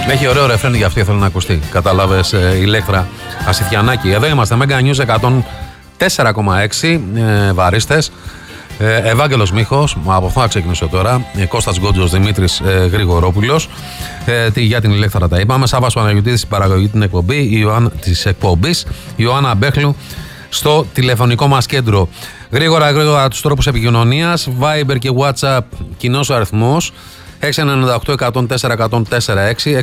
Έχει ωραίο ρεφρέν για αυτή, θέλω να ακουστεί. Κατάλαβες, Ηλέκτρα Ασιθιανάκη. Εδώ είμαστε, Mega News 104,6 βαρίστες. Ευάγγελος Μίχος, από αυτό θα ξεκινήσω τώρα. Κώστας Γκότζος, Δημήτρης Γρηγορόπουλος. Για την Ηλέκτρα τα είπαμε. Σάββας Παναγιωτίδης στην παραγωγή της εκπομπής. Ιωάννα Μπέχλου στο τηλεφωνικό μας κέντρο. Γρήγορα τους τρόπους επικοινωνίας. Viber και WhatsApp, κοινός ο αριθμός. 698-104-104-6,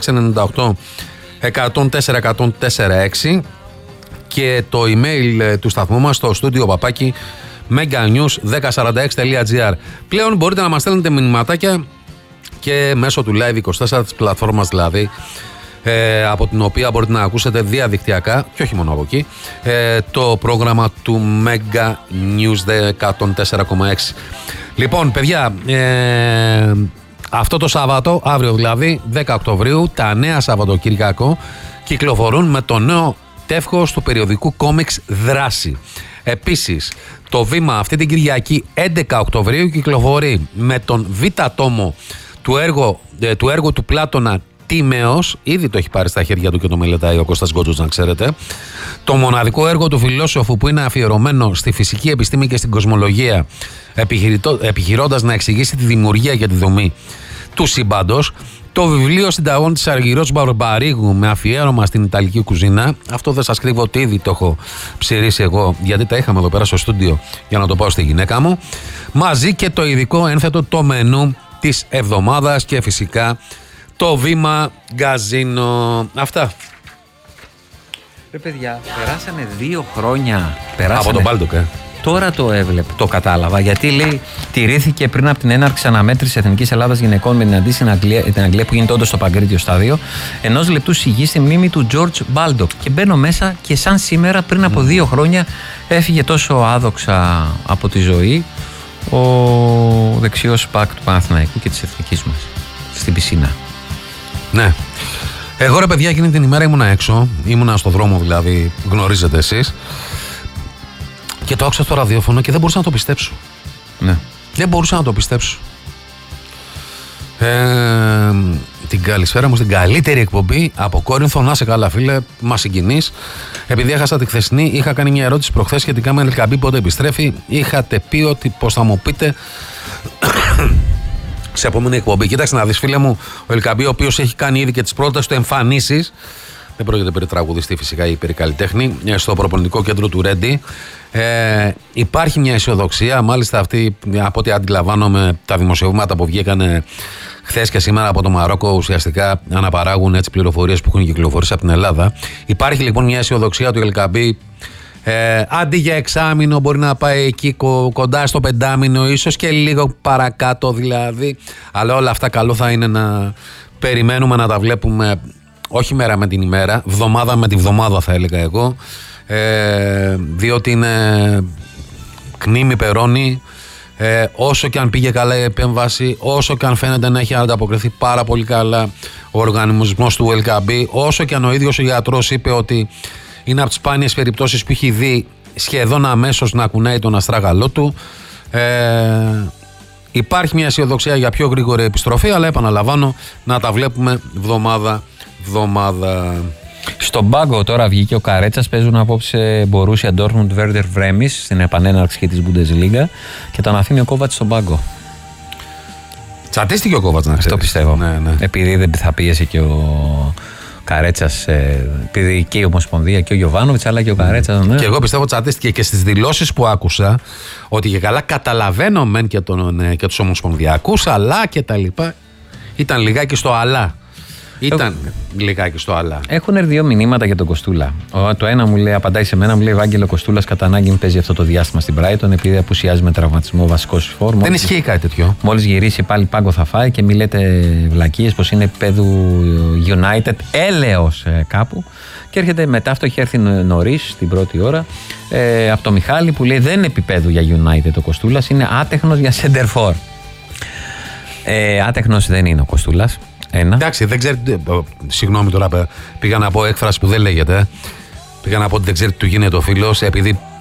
698-104-104-6 και το email του σταθμού μας στο studio παπάκι meganews1046.gr. Πλέον μπορείτε να μας στέλνετε μηνυματάκια και μέσω του Live24, της πλατφόρμας δηλαδή, από την οποία μπορείτε να ακούσετε διαδικτυακά και όχι μόνο από εκεί το πρόγραμμα του Mega News 104,6. Λοιπόν, παιδιά, αυτό το Σάββατο, αύριο δηλαδή, 10 Οκτωβρίου, τα νέα Σαββατοκυριακό κυκλοφορούν με το νέο τεύχος του περιοδικού κόμιξ Δράση. Επίσης, το Βήμα αυτή την Κυριακή 11 Οκτωβρίου κυκλοφορεί με τον β' τόμο του έργου του Πλάτωνα Τίμεος, ήδη το έχει πάρει στα χέρια του και το μελετάει ο Κώστας Γκότζος, να ξέρετε. Το μοναδικό έργο του φιλόσοφου που είναι αφιερωμένο στη φυσική επιστήμη και στην κοσμολογία, επιχειρώντας να εξηγήσει τη δημιουργία και τη δομή του σύμπαντος. Το βιβλίο Συνταγών της Αργυρός Μπαρμπαρίγου με αφιέρωμα στην Ιταλική κουζίνα. Αυτό δεν σας κρύβω ότι ήδη το έχω ψηρίσει εγώ, γιατί τα είχαμε εδώ πέρα στο στούντιο για να το πάω στη γυναίκα μου. Μαζί και το ειδικό ένθετο το μενού της εβδομάδας και φυσικά το Βήμα Γκαζίνο. Αυτά. Ρε παιδιά, περάσανε 2 χρόνια. Από τον Μπάλντοκ, Τώρα το έβλεπε, το κατάλαβα. Γιατί λέει, τηρήθηκε πριν από την έναρξη αναμέτρηση Εθνικής Ελλάδας γυναικών με την αντίστοιχη την Αγγλία που γίνεται όντως στο Παγκρίτιο στάδιο, ενός λεπτού σιγή στη μνήμη του George Baldock. Και μπαίνω μέσα και σαν σήμερα, πριν από 2 χρόνια, έφυγε τόσο άδοξα από τη ζωή ο δεξιός πακ του Παναθηναϊκού και της εθνικής μας. Στην πισίνα. Ναι. Εγώ, ρε παιδιά, εκείνη την ημέρα ήμουνα έξω. Ήμουνα στο δρόμο, δηλαδή, γνωρίζετε εσείς. Και το άκουσα στο ραδιόφωνο και δεν μπορούσα να το πιστέψω. Ναι. Δεν μπορούσα να το πιστέψω. Την καλησπέρα μου στην καλύτερη εκπομπή από Κόρινθο. Να σε καλά, φίλε, μας συγκινείς. Επειδή έχασα τη χθεσινή, είχα κάνει μια ερώτηση προχθές σχετικά με Ελκαμπή πότε επιστρέφει. Είχατε πει ότι πως θα μου πείτε σε επόμενη εκπομπή. Κοίταξε να δεις, φίλε μου, ο Ελκαμπή, ο οποίος έχει κάνει ήδη και τις πρώτες του εμφανίσεις. Δεν πρόκειται περί τραγουδιστή φυσικά ή περί καλλιτέχνη, στο προπονητικό κέντρο του Ρέντι. Υπάρχει μια αισιοδοξία, μάλιστα αυτή από ό,τι αντιλαμβάνομαι τα δημοσιεύματα που βγήκανε χθες και σήμερα από το Μαρόκο ουσιαστικά αναπαράγουν έτσι πληροφορίες που έχουν κυκλοφορήσει από την Ελλάδα. Υπάρχει λοιπόν μια αισιοδοξία του Ελκαμπή. Αντί για εξάμηνο μπορεί να πάει εκεί κοντά στο 5μηνο, ίσως και λίγο παρακάτω δηλαδή. Αλλά όλα αυτά καλό θα είναι να περιμένουμε να τα βλέπουμε, όχι μέρα με την ημέρα, βδομάδα με τη βδομάδα θα έλεγα εγώ, διότι είναι κνήμη περώνει. Όσο και αν πήγε καλά η επέμβαση, όσο και αν φαίνεται να έχει ανταποκριθεί πάρα πολύ καλά ο οργανισμός του Ελκαμπή, όσο και αν ο ίδιος ο γιατρός είπε ότι είναι από τις σπάνιες περιπτώσεις που έχει δει σχεδόν αμέσως να κουνάει τον αστράγαλό του, υπάρχει μια αισιοδοξία για πιο γρήγορη επιστροφή, αλλά επαναλαμβάνω να τα βλέπουμε βδομάδα. Στον πάγκο τώρα βγήκε ο Καρέτσας, παίζουν απόψε Borussia Dortmund Werder Bremen στην επανέναρξη της Bundesliga και τον αφήνει ο Κόβατς στον πάγκο. Τσατίστηκε ο Κόβατς, να ξέρεις. Αυτό πιστεύω. Ναι. Επειδή δεν θα πίεσε και ο Καρέτσας, επειδή και η Ομοσπονδία και ο Γιοβάνοβιτς, αλλά και ο Καρέτσας. Ναι. Και εγώ πιστεύω τσατίστηκε και στις δηλώσεις που άκουσα ότι και καλά καταλαβαίνω μεν και τους Ομοσπονδιακούς, αλλά και τα λοιπά. Ήταν λιγάκι στο αλλά. Λιγάκι στο αλλά. Έχουν έρθει 2 μηνύματα για τον Κοστούλα. Το ένα μου λέει, απαντάει σε μένα, μου λέει Ευάγγελο Κοστούλας κατά ανάγκη παίζει αυτό το διάστημα στην Brighton επειδή απουσιάζει με τραυματισμό βασικός φόρ. Δεν ισχύει κάτι τέτοιο. Μόλις γυρίσει πάλι πάγκο θα φάει και μη λέτε βλακίες πως είναι επίπεδου United, έλεος κάπου. Και έρχεται μετά, αυτό έχει έρθει νωρίς την πρώτη ώρα, από το Μιχάλη που λέει δεν είναι επίπεδου για United ο Κοστούλας, είναι άτεχνος για center for. Άτεχνος δεν είναι ο Κοστούλας. Εντάξει, δεν ξέρετε. Συγγνώμη τώρα, πήγα να πω έκφραση που δεν λέγεται. Πήγα να πω ότι δεν ξέρετε τι του γίνεται ο φίλος, επειδή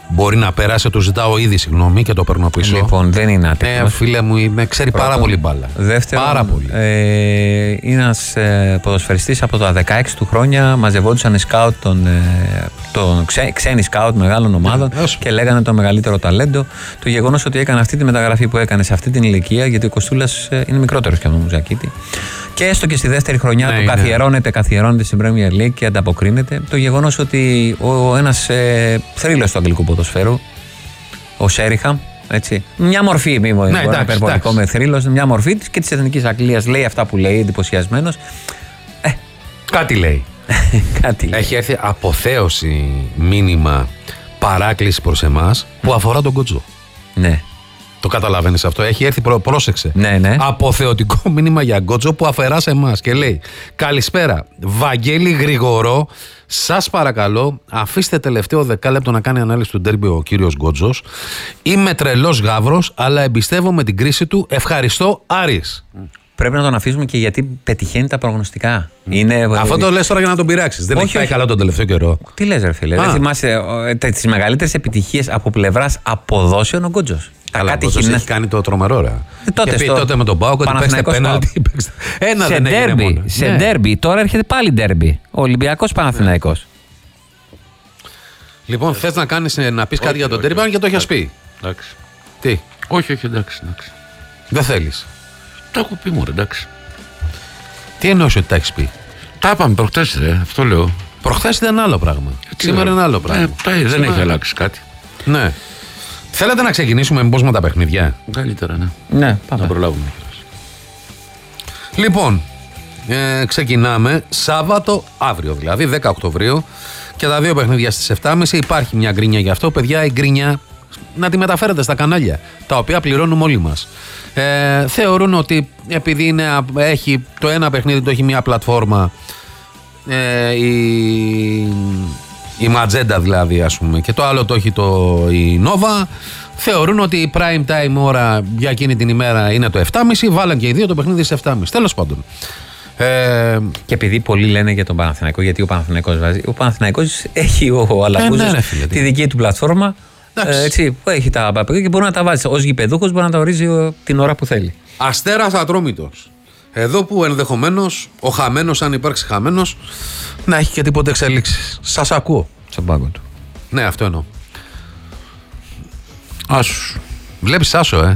μπορεί να περάσει, του ζητάω ήδη συγγνώμη και το παίρνω πίσω. Λοιπόν, δεν είναι άτιμος. Φίλε μου, ξέρει πάρα πολύ μπάλα. Δεύτερον, πάρα πολύ. Είναι ένας ποδοσφαιριστής από τα 16 του χρόνια, μαζευόντουσαν σκάουτ ξένοι σκάουτ μεγάλων ομάδων και λέγανε το μεγαλύτερο ταλέντο. Το γεγονός ότι έκανε αυτή τη μεταγραφή που έκανε σε αυτή την ηλικία, γιατί ο Κοστούλας είναι μικρότερος και από τον Μουζακίτη, και έστω και στη δεύτερη χρονιά του καθιερώνεται στην Premier League και ανταποκρίνεται. Το γεγονός ότι ένας θρύλος του αγγλικού ποδοσφαίρου, ο Σέριχαμ, έτσι. Μια μορφή, μη μου υπερβολικό με θρύλος, μια μορφή και της Εθνικής Αγγλίας, λέει αυτά που λέει, εντυπωσιασμένος. Κάτι λέει. Έχει έρθει αποθέωση μήνυμα παράκληση προς εμάς που αφορά τον Γκότζο. Ναι. Το καταλαβαίνεις αυτό. Έχει έρθει, πρόσεξε. Ναι. Αποθεωτικό μήνυμα για Γκότζο που αφαιρά σε εμάς και λέει: καλησπέρα, Βαγγέλη Γρηγορό. Σας παρακαλώ, αφήστε τελευταίο δεκάλεπτο να κάνει ανάλυση του ντέρμπι ο κύριος Γκότζος. Είμαι τρελός γάβρος, αλλά εμπιστεύομαι την κρίση του. Ευχαριστώ, Άρης. Πρέπει να τον αφήσουμε και γιατί πετυχαίνει τα προγνωστικά. Αυτό το λες τώρα για να τον πειράξεις. Δεν έχει πάει καλά τον τελευταίο καιρό. Τι λες, ρε φίλε. Δεν θυμάσαι τις μεγαλύτερες επιτυχίες από πλευράς αποδόσεων ο Γκότζος. Καλά, ο Γκότζος έχει κάνει το τρομερό, ρε. Τότε με τον Πάοκ ότι παίξτε πέναλτι. Ένα δεν έγινε μόνο. Σε ντέρμπι. Τώρα έρχεται πάλι ντέρμπι. Ο Ολυμπιακός Παναθηναϊκός. Λοιπόν, θες να πεις κάτι για τον ντέρμπι, αν και το έχεις πει. Τι. Όχι, εντάξει. Δεν θέλεις. Τα έχω πει, μωρέ, εντάξει. Τι εννοείς ότι τα έχεις πει? Τα είπαμε προχτές, αυτό λέω. Προχτές ήταν άλλο πράγμα. Σήμερα είναι άλλο πράγμα. Δεν έχει αλλάξει κάτι. Ναι. Θέλετε να ξεκινήσουμε μήπως με τα παιχνιδιά? Καλύτερα, ναι. Ναι, πάμε. Να προλάβουμε. Λοιπόν, ξεκινάμε Σάββατο, αύριο δηλαδή, 10 Οκτωβρίου, και τα δύο παιχνίδια στις 7.30. Υπάρχει μια γκρίνια γι' αυτό, παιδιά. Η γκρίνια να τη μεταφέρετε στα κανάλια, τα οποία πληρώνουμε όλοι μας. Θεωρούν ότι επειδή έχει το ένα παιχνίδι, το έχει μια πλατφόρμα, η Ματζέντα δηλαδή, ας πούμε, και το άλλο το έχει η Nova, θεωρούν ότι η prime time ώρα για εκείνη την ημέρα είναι το 7.30. Βάλαν και οι δύο το παιχνίδι στις 7.30. Τέλος πάντων. Και επειδή πολλοί λένε για τον Παναθηναϊκό, γιατί ο Παναθηναϊκός βάζει. Ο Παναθηναϊκός έχει ο Αλαγκούζος τη δική του πλατφόρμα. Έτσι, που έχει τα παπάκια και μπορεί να τα βάζει. Ως γηπεδούχος μπορεί να τα ορίζει την ώρα που θέλει. Αστέρας Ατρόμητος. Εδώ που ενδεχομένως ο χαμένος, αν υπάρξει χαμένος, να έχει και τίποτε εξελίξεις. Σας ακούω. Στον πάγκο του. Ναι, αυτό εννοώ. Άσους. Βλέπεις Άσο,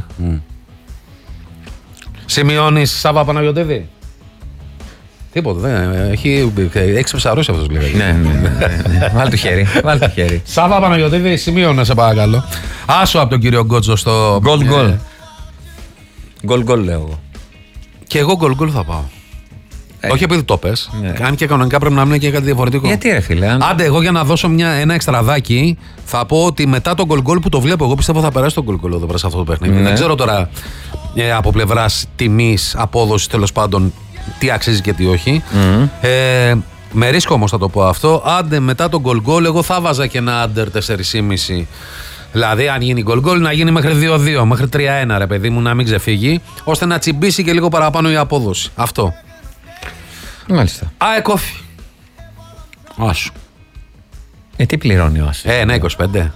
Σημειώνεις Σάβα Παναγιωτέδη? Τίποτα, δεν έχει ψαρώσει αυτός λέγεται. Ναι. Βάλ' το χέρι. Σάβα Παναγιωτέδη, σημείωνα σε παρακαλώ. Άσο από τον κύριο Γκότζο στο... Γκολ. Γκολ λέω εγώ. Και εγώ γκολ θα πάω. Όχι επειδή το πες. Αν και κανονικά πρέπει να είναι και κάτι διαφορετικό. Γιατί ρε φίλε. Άντε, εγώ για να δώσω ένα εξτραδάκι, θα πω ότι μετά τον γκολ που το βλέπω, εγώ πιστεύω θα περάσει τον γκολ εδώ πέρα σε αυτό το παιχνίδι. Δεν ξέρω τώρα από πλευράς τιμής, απόδοσης, τέλος πάντων, τι αξίζει και τι όχι. Με ρίσκο όμως θα το πω αυτό. Άντε μετά τον γκολ, εγώ θα βάζα και ένα άντερ 4,5. Δηλαδή, αν γίνει γκολ, να γίνει μέχρι 2-2, μέχρι 3-1, ρε παιδί μου, να μην ξεφύγει, ώστε να τσιμπήσει και λίγο παραπάνω η απόδοση. Αυτό. Μάλιστα. Κόφι. Άσου. Τι πληρώνει ο Άσος? 1,25.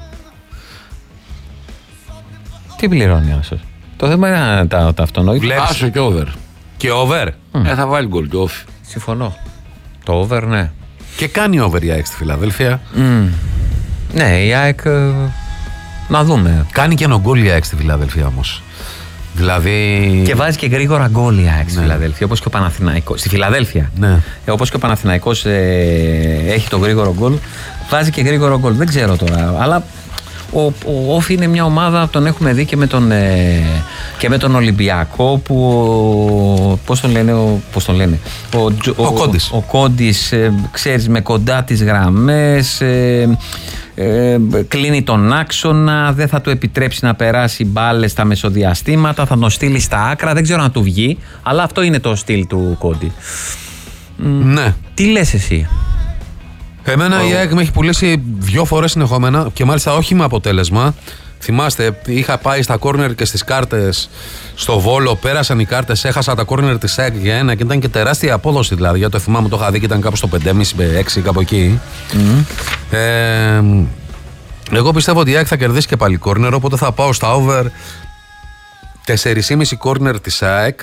Τι πληρώνει ο Άσος? Το θέμα είναι τα αυτονόητα. Άσο και over. Και over. Θα βάλει γκολ και όφι. Συμφωνώ. Το over, ναι. Και κάνει over η ΑΕΚ στη Φιλαδέλφια. Ναι, η ΑΕΚ. Να δούμε. Κάνει και ένα γκολ η ΑΕΚ στη Φιλαδέλφια όμως. Δηλαδή... Και βάζει και γρήγορα γκολ η ΑΕΚ στη Φιλαδέλφια, όπως και ο Παναθηναϊκός. Στη Φιλαδέλφια. Ναι. Όπως και ο Παναθηναϊκός έχει το γρήγορο γκολ, βάζει και γρήγορο γκολ. Δεν ξέρω τώρα. Αλλά ο Όφη είναι μια ομάδα, τον έχουμε δει και με τον Ολυμπιακό που. Πώς τον λένε. Ο Κόντις. Ο Κόντις, ξέρεις, με κοντά τις γραμμές. Κλείνει τον άξονα, δεν θα του επιτρέψει να περάσει μπάλες στα μεσοδιαστήματα, θα τον στείλει στα άκρα, δεν ξέρω αν του βγει, αλλά αυτό είναι το στυλ του Κόντι. Ναι. Τι λες εσύ? Εμένα η ΑΕΚ με έχει πουλήσει 2 φορές συνεχόμενα και μάλιστα όχι με αποτέλεσμα. Θυμάστε, είχα πάει στα κόρνερ και στις κάρτες στο Βόλο, πέρασαν οι κάρτες, έχασα τα κόρνερ της ΑΕΚ για 1 και ήταν και τεράστια απόδοση δηλαδή. Για το θυμάμαι, το είχα δει και ήταν κάπου στο 5,5-6 κάπου εκεί. Εγώ πιστεύω ότι η ΑΕΚ θα κερδίσει και πάλι κόρνερ, οπότε θα πάω στα over 4,5 κόρνερ της ΑΕΚ.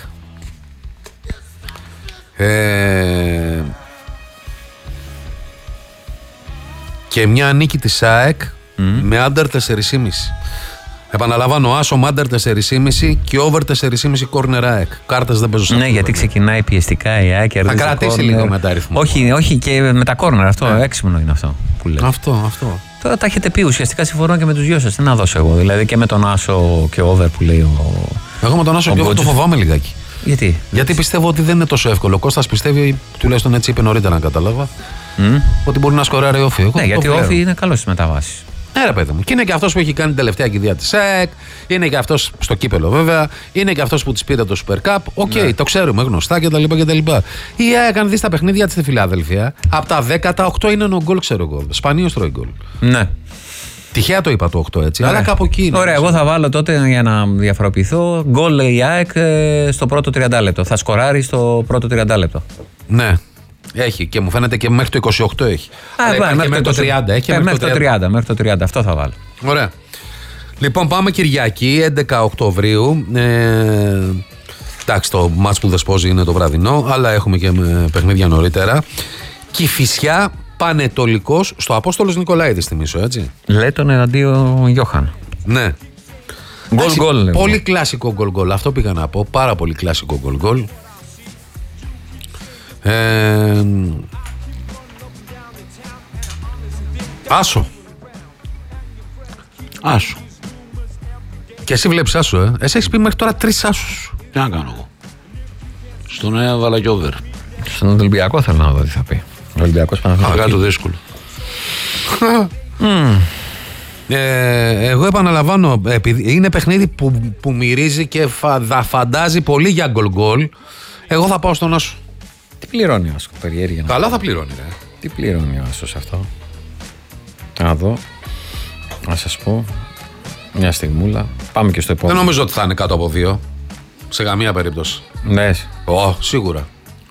Και μια νίκη της ΑΕΚ με under 4,5. Επαναλαμβάνω, άσο με under 4,5 και over 4,5 κόρνερ ΑΕΚ. Κάρτες δεν παίζω. Ναι, γιατί ξεκινάει πιεστικά η ΑΕΚ. Θα κρατήσει λίγο μετά αριθμό. Όχι και με τα κόρνερ. Αυτό έξυπνο είναι αυτό που λέτε. Αυτό. Τώρα τα έχετε πει. Ουσιαστικά συμφωνώ και με τους δυο σας. Τι να δώσω εγώ. Δηλαδή και με τον άσο και over που λέει ο. Εγώ με τον άσο και over το φοβάμαι λιγάκι. Γιατί πιστεύω ότι δεν είναι τόσο εύκολο. Ο Κώστας πιστεύει, τουλάχιστον έτσι είπε νωρίτερα, να κατάλαβα, ότι μπορεί να σκοράρει ο Όφη. Ναι, γιατί ο Όφη είναι καλός στις μεταβάσεις. Ναι, ρε παιδί μου. Και είναι και αυτός που έχει κάνει την τελευταία κηδεία της ΑΕΚ. Είναι και αυτός στο κύπελο, βέβαια. Είναι και αυτός που της πήρε το Super Cup. Οκ, το ξέρουμε, γνωστά κτλ. Η ΑΕΚ, αν δει τα παιχνίδια της στη Φιλάδελφια, από τα 10, τα 8 είναι ο γκολ, ξέρω εγώ. Σπανίως τρώει γκολ. Ναι. Τυχαία το είπα το 8 έτσι. Αλλά κάπου εκεί είναι. Ωραία, εγώ θα βάλω τότε για να διαφοροποιηθώ γκολ η ΑΕΚ στο πρώτο 30 λεπτό. Θα σκοράρει στο πρώτο 30 λεπτό. Ναι. Έχει και μου φαίνεται και μέχρι το 28 έχει. Μέχρι το 30. Μέχρι το 30. Αυτό θα βάλω. Ωραία. Λοιπόν, πάμε Κυριακή, 11 Οκτωβρίου. Εντάξει, το μάτς που δεσπόζει είναι το βραδινό, αλλά έχουμε και παιχνίδια νωρίτερα. Κηφισιά Πανετολικός στο Απόστολος Νικολαίδης, θυμίσω, έτσι. Λέει τον εναντίον Γιώχαν. Ναι. Γκολ. Πολύ κλασικό γκολ. Αυτό πήγα να πω. Πάρα πολύ κλασικό γκολ. Άσο. Και εσύ βλέπεις άσο, Εσύ έχεις πει μέχρι τώρα 3 άσους. Τι να κάνω εγώ. Στον έβαλα και over. Στον Ολυμπιακό θέλω να δω τι θα πει. Ο Ολυμπιακός Παναθηναϊκός. Αγά το δύσκολο. Εγώ επαναλαμβάνω, επειδή είναι παιχνίδι που μυρίζει και φαντάζει πολύ για γκολ. Εγώ θα πάω στον άσο. Τι πληρώνει ο άσο, περιέργεια. Καλά θα πληρώνει, ρε. Τι πληρώνει ο άσος αυτό. Να δω. Να σας πω. Μια στιγμούλα. Πάμε και στο επόμενο. Δεν νομίζω ότι θα είναι κάτω από 2. Σε καμία περίπτωση. Ναι. Σίγουρα.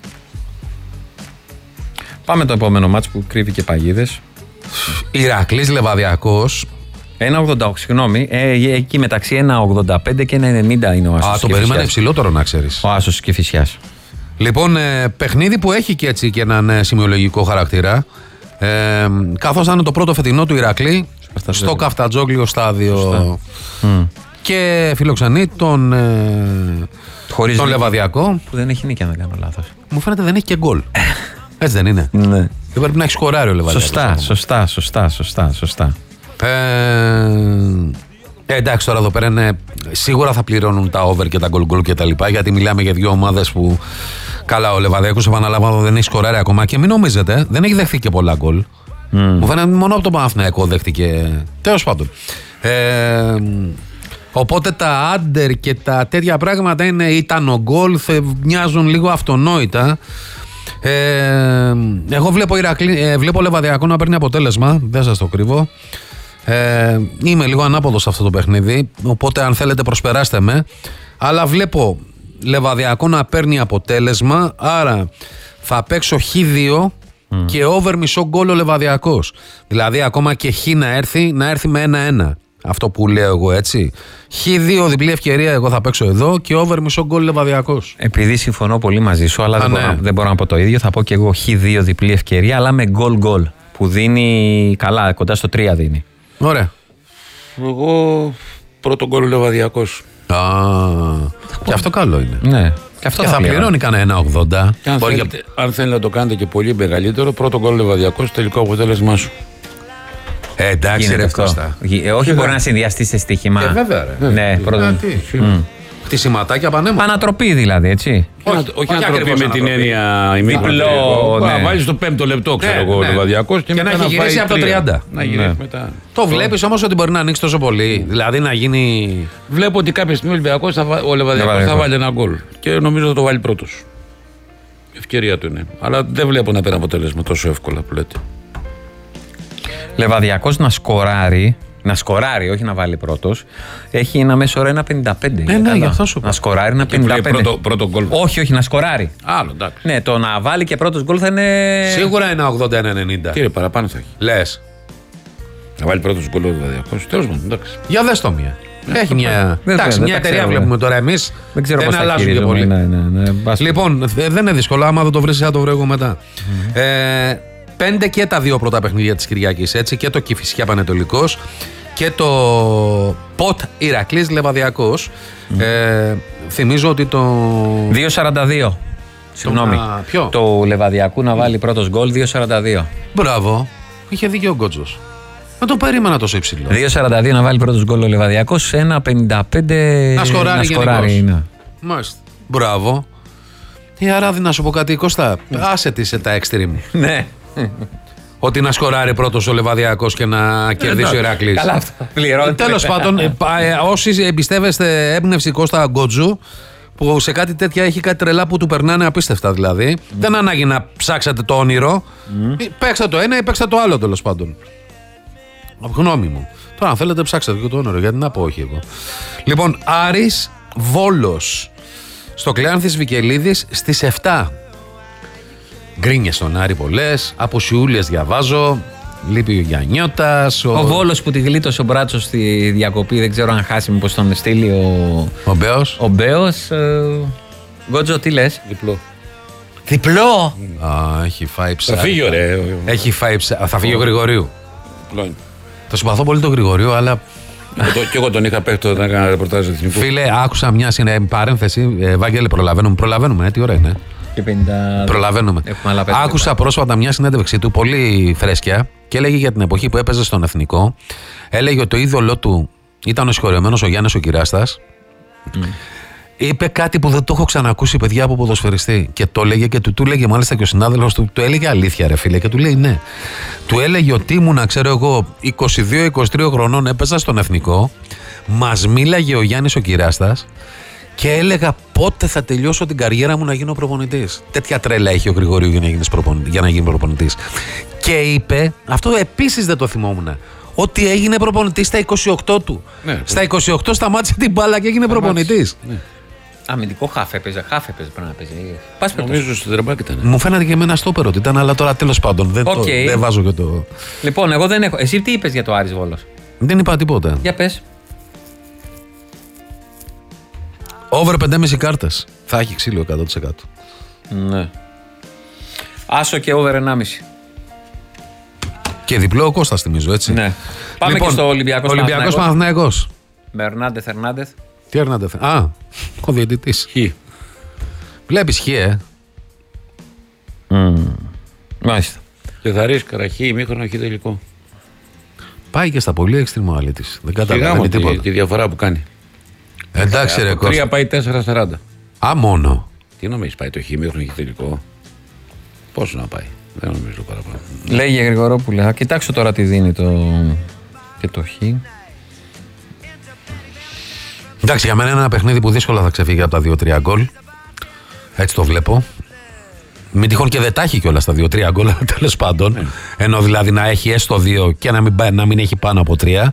Πάμε το επόμενο μάτς που κρύβει και παγίδες. Ηρακλής Λεβαδιακός. 1,88, συγγνώμη. Εκεί μεταξύ 1,85 και 1,90 είναι ο άσος. Το περίμενα υψηλότερο, να ξέρεις. Ο άσος Κηφισιάς. Λοιπόν, παιχνίδι που έχει και έτσι και έναν σημειολογικό χαρακτήρα. Καθώς θα είναι το πρώτο φετινό του Ηρακλή στο Καφτατζόγλιο στάδιο. Και φιλοξενεί τον Λεβαδιακό. Που δεν έχει νίκη, αν δεν κάνω λάθος. Μου φαίνεται δεν έχει και γκολ. Έτσι δεν είναι? Ναι. Δεν πρέπει να έχει σκοράρει ο Λεβαδιακός. Σωστά. Εντάξει, τώρα εδώ πέρα είναι, σίγουρα θα πληρώνουν τα over και τα γκολ και τα λοιπά, γιατί μιλάμε για δύο ομάδες που, καλά, ο Λεβαδιακός, επαναλαμβάνω, δεν έχει σκοράρει ακόμα και μην νομίζετε, δεν έχει δεχθεί και πολλά γκολ. Μου φαίνεται μόνο από τον Παναθηναϊκό δέχτηκε. Τέλος πάντων. Οπότε τα άντερ και τα τέτοια πράγματα ήταν ο γκολ, μοιάζουν λίγο αυτονόητα. Εγώ βλέπω Λεβαδιακό να παίρνει αποτέλεσμα, δεν σας το κρύβω. Είμαι λίγο ανάποδος σε αυτό το παιχνίδι, οπότε αν θέλετε προσπεράστε με. Αλλά βλέπω Λεβαδιακό να παίρνει αποτέλεσμα, άρα θα παίξω Χ2 και over μισό γκολ ο Λεβαδιακός. Δηλαδή ακόμα και Χ να έρθει με 1-1. Αυτό που λέω εγώ, έτσι. Χ2 διπλή ευκαιρία, εγώ θα παίξω εδώ και over μισό γκολ Λεβαδιακός. Επειδή συμφωνώ πολύ μαζί σου, αλλά δεν μπορώ να πω το ίδιο, θα πω και εγώ Χ2 διπλή ευκαιρία, αλλά με γκολ που δίνει καλά, κοντά στο 3 δίνει. Ωραία. Εγώ πρώτο γκολ Λεβαδιακός. Και αυτό καλό είναι. Ναι. Και θα πληρώνει κανένα 1,80. Αν θέλετε να το κάνετε και πολύ μεγαλύτερο, πρώτο γκολ Λεβαδιακός, τελικό αποτέλεσμά σου. Εντάξει, ρε Κώστα. Όχι, μπορεί να συνδυαστεί σε στοίχημα. Βέβαια, ρε. Ναι, πρώτον. Χτισηματάκια πανέμορφα. Ανατροπή δηλαδή, έτσι. Όχι ανατροπή με την έννοια ημίχρονο. Να βάλει το 5ο λεπτό, ξέρω εγώ, ο Λεβαδιακός και να έχει γυρίσει από το 30. Να γυρίσει μετά. Το βλέπεις όμως ότι μπορεί να ανοίξει τόσο πολύ. Δηλαδή να γίνει. Βλέπω ότι κάποια στιγμή ο Λεβαδιακός θα βάλει ένα γκολ. Και νομίζω θα το βάλει πρώτος. Ευκαιρία του είναι. Αλλά δεν βλέπω να παίρνει αποτέλεσμα τόσο εύκολα που λέτε. Λεβαδιακός να σκοράρει, όχι να βάλει πρώτος. Έχει ένα μέσο όρο 1,55. Ναι, γι' αυτό σου πω. Να σκοράρει 1,55. Πρώτο γκολ. Όχι, να σκοράρει. Άλλο, εντάξει. Ναι, το να βάλει και πρώτος γκολ θα είναι. Σίγουρα 1,80-1,90. Τι ρε, παραπάνω θα έχει. Λες. Να βάλει πρώτο γκολ ο Λιβαδιακός. Τέλος πάντων, εντάξει. Για δες το μία. Έχει μια. Εντάξει, μια εταιρεία βλέπουμε τώρα εμείς. Δεν αλλάζουν και πολύ. Λοιπόν, δεν είναι δύσκολο. Άμα δεν το βρεις, θα το βρω εγώ μετά. 5 και τα 2 πρώτα παιχνίδια της Κυριακής. Έτσι, και το Κηφισιά Πανετολικός και το Ποτ Ηρακλής Λεβαδιακός. Θυμίζω ότι το. 2.42. Συγγνώμη. Ποιο? Το Λεβαδιακού να βάλει πρώτος γκολ 2.42. Μπράβο. Είχε δίκιο ο Γκότζος. Δεν το περίμενα τόσο υψηλό. 2.42 να βάλει πρώτος γκολ ο Λεβαδιακός, 1.55 να σκοράρει. Ναι. Μάλιστα. Μπράβο. Άρα να σου πω κάτι, Κώστα. Άσε τι σε τα extreme. Ναι. Ότι να σκοράρει πρώτος ο Λεβαδιακός και να κερδίσει ο Ηρακλής. Καλά, αυτά πληρώνει. Τέλος πάντων, όσοι εμπιστεύεστε έμπνευση Κώστα Γκότζου, που σε κάτι τέτοια έχει κάτι τρελά που του περνάνε απίστευτα δηλαδή, δεν ανάγκη να ψάξετε το όνειρο. Παίξτε το ένα ή παίξτε το άλλο, τέλος πάντων. Γνώμη μου. Τώρα, αν θέλετε, ψάξτε και το όνειρο, γιατί να πω όχι εγώ. Λοιπόν, Άρης Βόλος. Στο Κλεάνθης Βικελίδης στις 7. Γκρίνιες στον Άρη πολλές. Αποσιούλες διαβάζω. Λείπει ο Γιαννιώτας. Ο Βόλος που τη γλίτωσε ο Μπράτσος στη διακοπή, δεν ξέρω αν χάσει, μήπως τον στείλει ο Μπέος. Ο Μπέος. Γκότζο, τι λες? Διπλό! Έχει φάει ψάρι. Θα φύγει, ωραία. Έχει φάει ψάρι. Θα φύγει ο Γρηγορίου. Θα συμπαθώ πολύ τον Γρηγορίου, αλλά. Και εγώ τον είχα παίχτει όταν έκανα ρεπορτάζ εθνικού. Φίλε, άκουσα μια παρένθεση. Βάγγελε, προλαβαίνουμε. Τι ωραία είναι. Και 50... Προλαβαίνουμε. Άκουσα πρόσφατα μια συνέντευξή του, πολύ φρέσκια, και έλεγε για την εποχή που έπαιζε στον Εθνικό. Έλεγε ότι το είδωλό του ήταν ο συγχωρεμένος ο Γιάννης ο Κυράστας. Είπε κάτι που δεν το έχω ξανακούσει, παιδιά, από ποδοσφαιριστή. Και το έλεγε και του έλεγε μάλιστα και ο συνάδελφος του. Του έλεγε αλήθεια, ρε φίλε, και του λέει ναι. Του έλεγε ότι ήμουνα, ξέρω εγώ, 22-23 χρονών, έπαιζα στον Εθνικό. Μας μίλαγε ο Γιάννης ο Κυράστας. Και έλεγα πότε θα τελειώσω την καριέρα μου να γίνω προπονητής. Τέτοια τρέλα έχει ο Γρηγορίου για να γίνει προπονητής. Και είπε, αυτό επίσης δεν το θυμόμουν, ότι έγινε προπονητής στα 28 του. Ναι, στα 28 σταμάτησε την μπάλα και έγινε προπονητής. Ναι. Αμυντικό χάφ έπαιζε πρέπει να παίζει. Νομίζω στο τερμπάκι ήταν. Μου φαίνεται και εμένα στόπερο ότι ήταν, αλλά τώρα τέλος πάντων δεν βάζω και το. Λοιπόν, εγώ δεν έχω. Εσύ τι είπες για το Άρης Βόλος? Δεν είπα τίποτα. Για πες. Over 5,5 κάρτες. Θα έχει ξύλο 100%. Ναι. Άσο και over 1,5. Και διπλό ο Κώστας, θυμίζω, έτσι. Ναι. Πάμε λοιπόν, και στο Ολυμπιακός Παναθηναϊκός. Με Ερνάντεθ. Τι Ερνάντεθ? Ο διαιτητής. Χ. Βλέπεις Χ, Μάλιστα. Και θα ρίσκαρα Χ, ημίχρονο Χ τελικό. Πάει και στα πολύ έξτριμο ο αλήτης. Δεν καταλαβαίνει τίποτα. Τη διαφορά που κάνει. Εντάξει, ρε Κώστα. 3 πάει 4-40. Μόνο. Τι νομίζεις, πάει το Χ, ημίχρονο Χ τελικό? Πόσο να πάει? Δεν νομίζω παραπάνω. Λέγε Γρηγορόπουλε, κοιτάξω τώρα τι δίνει και το Χ. Εντάξει, για μένα είναι ένα παιχνίδι που δύσκολα θα ξεφύγει από τα 2-3 γκολ. Έτσι το βλέπω. Μην τυχόν και δεν τα έχει κιόλας τα 2-3 γκολ, τέλος πάντων. Ενώ δηλαδή να έχει έστω 2 και να μην έχει πάνω από 3.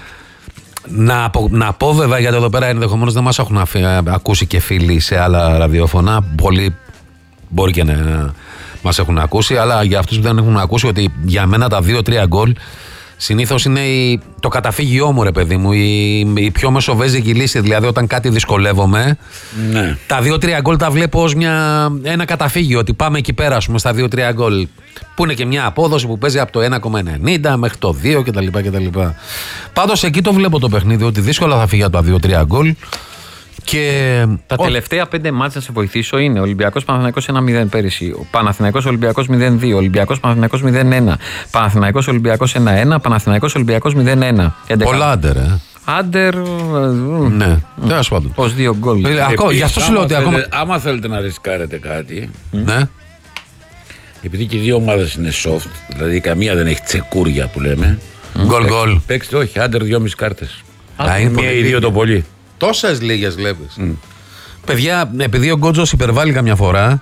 Να πω βέβαια, γιατί εδώ πέρα ενδεχομένως δεν μας έχουν ακούσει και φίλοι σε άλλα ραδιόφωνα. Πολλοί μπορεί και να μας έχουν ακούσει, αλλά για αυτούς που δεν έχουν ακούσει, ότι για μένα τα 2-3 γκολ συνήθως είναι το καταφύγιό μου, ρε παιδί μου, η πιο μεσοβέζικη λύση. Δηλαδή, όταν κάτι δυσκολεύομαι, ναι, τα 2-3 γκολ τα βλέπω ως ένα καταφύγιο. Ότι πάμε εκεί πέρα, ας πούμε, στα 2-3 γκολ. Που είναι και μια απόδοση που παίζει από το 1,90 μέχρι το 2 κτλ. Πάντως, εκεί το βλέπω το παιχνίδι, ότι δύσκολα θα φύγει από τα 2-3 γκολ. Και τα τελευταία 5 μάτς, να σε βοηθήσω, είναι Ολυμπιακός Παναθηναϊκός 1-0 πέρυσι, Παναθηναϊκός Ολυμπιακός 0-2, Ολυμπιακός Παναθηναϊκός 0-1, Παναθηναϊκός Ολυμπιακός 1-1, Παναθηναϊκός Ολυμπιακός 0-1. Πολλά άντερ, Άντερ. Ναι, τέλος πάντων. Ως 2 γκολ. Γι' αυτό σου λέω ότι ακόμα. Άμα θέλετε να ρισκάρετε κάτι. Ναι. Επειδή και οι δύο ομάδες είναι soft, δηλαδή καμία δεν έχει τσεκούρια που λέμε. Γκολ. Παίξτε, όχι, άντερ 2,5 κάρτες. Μία ή δύο το πολύ. Τόσες λίγες βλέπεις. Παιδιά, επειδή ο Γκότζος υπερβάλλει καμιά φορά,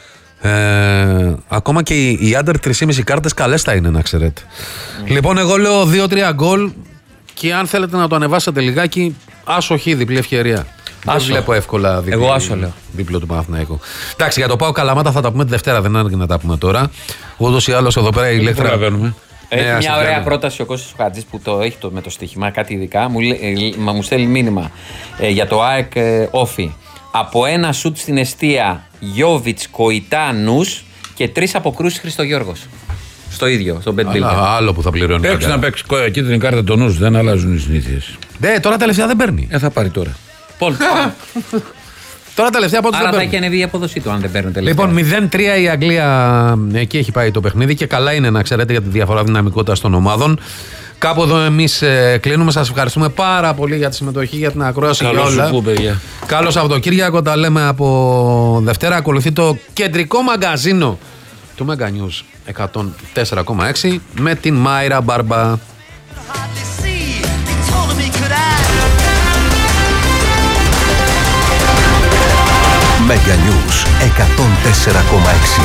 ακόμα και οι άντερ 3,5 κάρτες καλές θα είναι, να ξέρετε. Λοιπόν, εγώ λέω 2-3 γκολ, και αν θέλετε να το ανεβάσετε λιγάκι, άσο Χ, διπλή ευκαιρία. Δεν βλέπω εύκολα δίπλο του Παναθηναϊκού. Εντάξει, για το ΠΑΟΚ Καλαμάτα θα τα πούμε τη Δευτέρα, δεν είναι να τα πούμε τώρα. Ούτως ή άλλως εδώ πέρα η Ηλέκτρα. Έχει μια ωραία πρόταση ο Κώστας Χατζής που το έχει με το στοίχημα, κάτι ειδικά. Μου στέλνει μήνυμα για το ΑΕΚ Όφι. Από ένα σουτ στην εστία Γιόβιτς, Κοϊτά, Νους και 3 αποκρούσεις Χριστογιώργος. Στο ίδιο, στο Bet Builder. Άλλο που θα πληρώνει. Παίξει να παίξει κίτρινη κάρτα τον Νους, δεν αλλάζουν οι συνήθειες. Τώρα τελευταία δεν παίρνει. Θα πάρει τώρα. Τώρα τελευταία πότε άρα θα έχει ανεβεί η απόδοσή του αν δεν παίρνει τελευταία. Λοιπόν, 0-3 η Αγγλία, εκεί έχει πάει το παιχνίδι και καλά είναι να ξέρετε για τη διαφορά δυναμικότητας των ομάδων. Κάπου εδώ εμείς κλείνουμε. Σας ευχαριστούμε πάρα πολύ για τη συμμετοχή, για την ακρόαση και όλα. Καλό Σαββατοκύριακο, τα λέμε από Δευτέρα. Ακολουθεί το κεντρικό μαγκαζίνο του Mega News 104,6 με την Μάιρα Μπάρμπα. Mega News 104,6.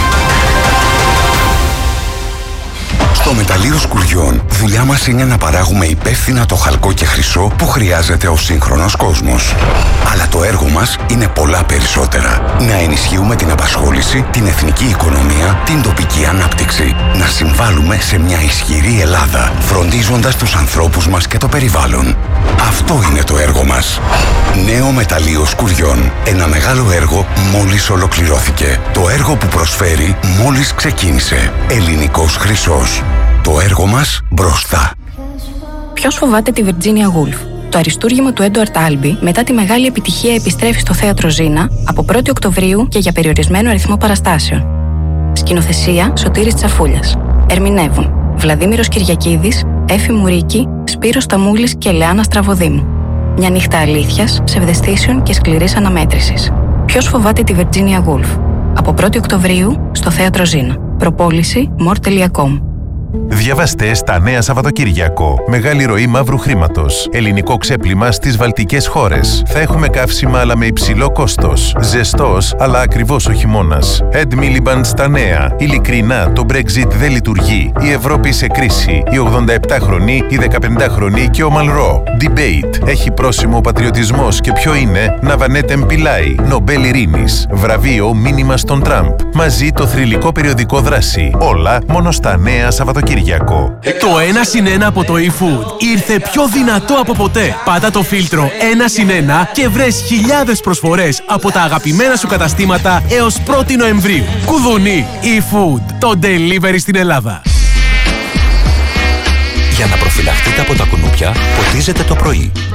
Στο μεταλλείο Σκουριών, δουλειά μας είναι να παράγουμε υπεύθυνα το χαλκό και χρυσό που χρειάζεται ο σύγχρονος κόσμος. Αλλά το έργο μας είναι πολλά περισσότερα. Να ενισχύουμε την απασχόληση, την εθνική οικονομία, την τοπική ανάπτυξη. Να συμβάλλουμε σε μια ισχυρή Ελλάδα, φροντίζοντας τους ανθρώπους μας και το περιβάλλον. Αυτό είναι το έργο μας. Νέο μεταλλείο Σκουριών. Ένα μεγάλο έργο μόλις ολοκληρώθηκε. Το έργο που προσφέρει μόλις ξεκίνησε. Ελληνικός χρυσός. Το έργο μας μπροστά. Ποιος φοβάται τη Virginia Woolf? Το αριστούργημα του Έντουαρτ Άλμπι μετά τη μεγάλη επιτυχία επιστρέφει στο θέατρο Ζήνα από 1η Οκτωβρίου και για περιορισμένο αριθμό παραστάσεων. Σκηνοθεσία Σωτήρης Τσαφούλιας. Ερμηνεύουν Βλαδίμηρος Κυριακίδης, Έφη Μουρίκη, Σπύρος Σταμούλης και Λεάνα Στραβοδήμου. Μια νύχτα αλήθειας, ψευδαισθήσεων και σκληρής αναμέτρησης. Ποιος φοβάται τη Virginia Woolf? Από 1η Οκτωβρίου στο θέατρο Ζήνα. Προπόληση more.com. Διαβάστε στα Νέα Σαββατοκύριακο. Μεγάλη ροή μαύρου χρήματος. Ελληνικό ξέπλυμα στις βαλτικές χώρες. Θα έχουμε καύσιμα αλλά με υψηλό κόστος. Ζεστός αλλά ακριβώς ο χειμώνας. Ed Miliband στα Νέα. Ειλικρινά, το Brexit δεν λειτουργεί. Η Ευρώπη σε κρίση. Οι 87χρονοι, οι 15χρονοι και ο Μαλρό. Debate. Έχει πρόσημο ο πατριωτισμός και ποιο είναι? Ναβανέτ Εμπιλάι. Νομπέλ Ειρήνης. Βραβείο μήνυμα στον Τραμπ. Μαζί το θρυλικό περιοδικό Δράση. Όλα μόνο στα Νέα Σαββατοκύριακο. Το 1+1 από το eFood ήρθε πιο δυνατό από ποτέ. Πάτα το φίλτρο 1+1 και βρες χιλιάδες προσφορές από τα αγαπημένα σου καταστήματα έως 1η Νοεμβρίου. Κουδουνί eFood, το delivery στην Ελλάδα. Για να προφυλαχτείτε από τα κουνούπια, ποτίζετε το πρωί.